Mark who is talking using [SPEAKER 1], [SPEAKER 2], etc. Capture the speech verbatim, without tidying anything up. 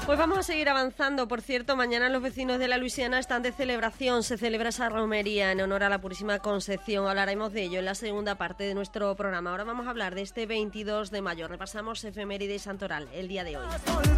[SPEAKER 1] Pues vamos a seguir avanzando. Por cierto, mañana los vecinos de la Luisiana están de celebración. Se celebra esa romería en honor a la Purísima Concepción. Hablaremos de ello en la segunda parte de nuestro programa. Ahora vamos a hablar de este veintidós de mayo. Repasamos efeméride y santoral el día de hoy.